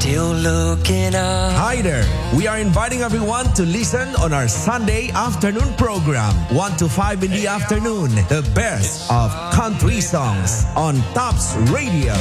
still looking up. Hi there. We are inviting everyone to listen on our Sunday afternoon program, 1 to 5 in the afternoon. The best of country songs on Tops Radio.